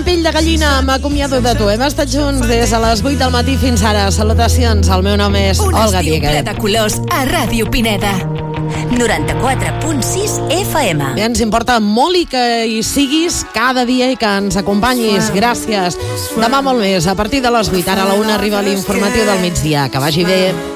pell de gallina, m'acomiado de tu. Hem estat junts des de les 8 del matí fins ara. Salutacions, el meu nom és Olga Dieguez. Un estiu ple de colors a Ràdio Pineda. 94.6 FM. Bé, ens importa molt i que hi siguis cada dia i que ens acompanyis. Gràcies. Demà molt més, a partir de les 8. Ara a la 1 arriba l'informatiu del migdia. Que vagi bé.